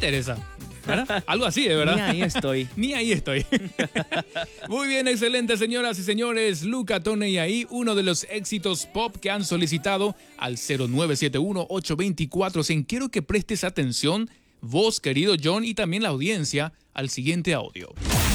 interesa. ¿Verdad? Algo así, ¿verdad? Ni ahí estoy. Ni ahí estoy. Muy bien, excelente, señoras y señores. Luca Tone y ahí, uno de los éxitos pop que han solicitado al 0971-824-100. Quiero que prestes atención, vos, querido John, y también la audiencia, al siguiente audio.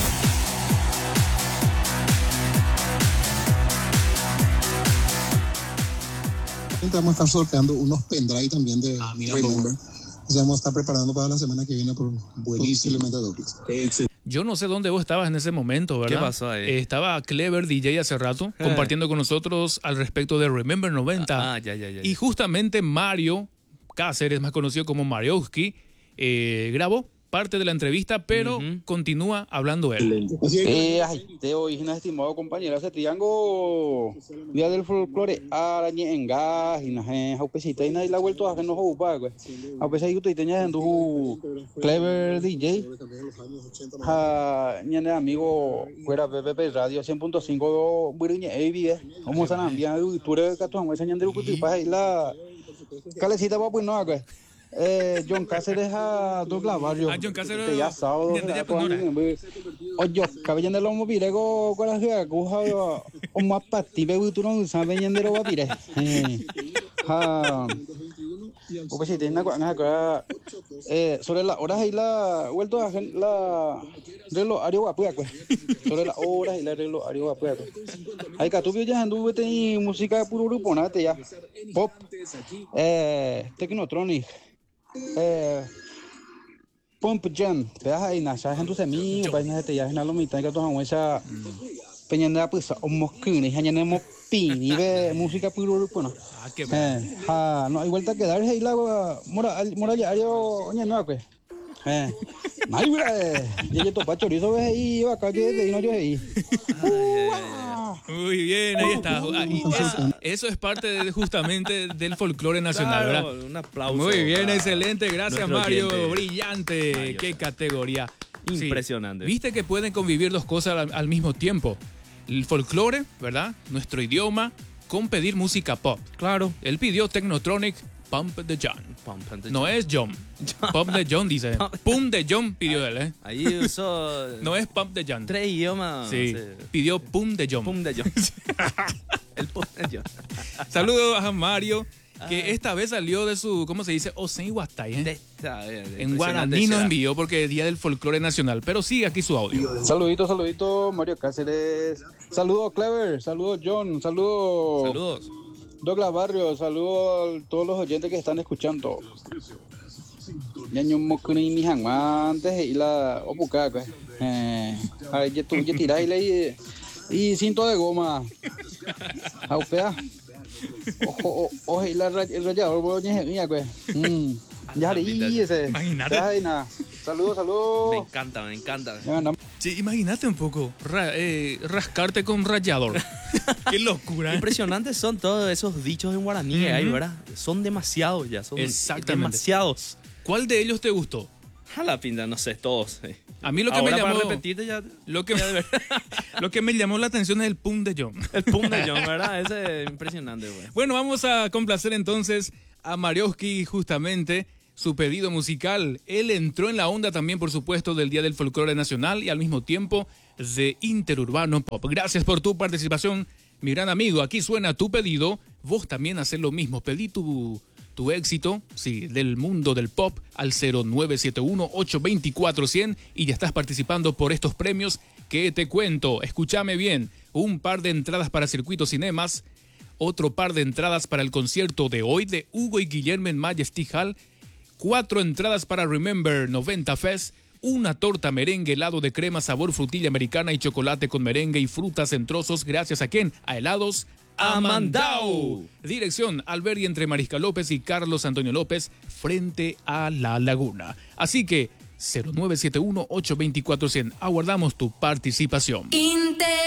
Vamos a estar sorteando unos pendrive también de Remember. Ya vamos a estar preparando para la semana que viene por posiblemente dobles. Yo no sé dónde vos estabas en ese momento, ¿verdad? ¿Qué pasó ahí? Estaba Clever DJ hace rato compartiendo con nosotros al respecto de Remember 90. Ya. Y justamente Mario Cáceres, más conocido como Mariowski, grabó parte de la entrevista, pero continúa hablando él. Te original, estimado compañero, hace triángulo día del folclore arañe en gas y a pesita y nadie la ha vuelto a hacer no jugar, güey. A pesar que tú tenías en tu Clever DJ, ñane amigo fuera PPP Radio 100.5 buriñe AV, como se han enviado y tú eres catón, güey, ñande lo que tú pasas la calecita va pues no, güey. John Cáceres a Douglas Barrio. John Cáceres ya sábado. Oye, cabello de los móviles con la ciudad, o más pative, tú no sabes de los móviles. Pues si tienes una sobre las horas y la vuelto a la reloj ario pues sobre las horas y la reloj ario pues hay que tú ya anduve en música puro grupo nada ya pop Technotronic Pump Jam veas ahí nasha gente semí vainas de ya en la mitad que toda esa peñanda pues un mosquín y añadimos pin y ve música puro grupo no no hay vuelta a quedarse ahí la mora ario no pues ay ya topa chorizo ves ahí acá que de no yo ahí. Muy bien, ahí está. Eso es parte justamente del folclore nacional, Claro, ¿verdad? un aplauso. Muy bien, excelente. Gracias, Mario. Oyente. Brillante. Mario. Qué categoría. Impresionante. Sí. Viste que pueden convivir dos cosas al mismo tiempo. El folclore, ¿verdad? Nuestro idioma, con pedir música pop. Claro. Él pidió Technotronic Pump the John. No es John. Pump the John, dice. Pump the John pidió él, ¿eh? Ahí usó No es Pump the John. 3 idiomas. Sí, pidió Pump the John. Pum de John. El Pum de John. Saludos a Mario, que esta vez salió de su, ¿cómo se dice? Osen Huastay, ¿eh? En guaraní nos envió porque es Día del Folclore Nacional. Pero sigue aquí su audio. Saludito, Mario Cáceres. Saludos, Clever. Saludos, John. Saludos. Douglas Barrio. Saludos a todos los oyentes que están escuchando. Ñaño mocuni mi antes y la opuca, pues. Ay, ya tú ya tiras y cinto de goma. Aupea. Ojo, y el rallador, boñe, mía, pues. Ya leí ese. Imagínate. Ay, nada. Saludos. Me encanta. Sí, imagínate un poco, rascarte con rallador. Qué locura. Impresionantes son todos esos dichos en guaraní que hay, ¿verdad? Son demasiados ya, son Exactamente. demasiados. ¿Cuál de ellos te gustó? A la pinta, no sé, todos. A mí lo que Ahora me llamó, para repetirte ya... lo que me llamó la atención es el Pum de John. El Pum de John, ¿verdad? Ese es impresionante, güey. Bueno, vamos a complacer entonces a Mariowski justamente su pedido musical. Él entró en la onda también, por supuesto, del Día del Folclore Nacional y al mismo tiempo de Interurbano Pop. Gracias por tu participación, mi gran amigo. Aquí suena tu pedido. Vos también haces lo mismo. Pedí tu éxito, sí, del mundo del pop al 0971-824-100 y ya estás participando por estos premios que te cuento. Escúchame bien, un par de entradas para Circuito Cinemas, otro par de entradas para el concierto de hoy de Hugo y Guillermo en Majesty Hall, 4 entradas para Remember 90 Fest, una torta merengue, helado de crema, sabor frutilla americana y chocolate con merengue y frutas en trozos. ¿Gracias a quién? A Helados Amandau. Dirección: Alberdi entre Mariscal López y Carlos Antonio López, frente a La Laguna. Así que 0971-824-100. Aguardamos tu participación.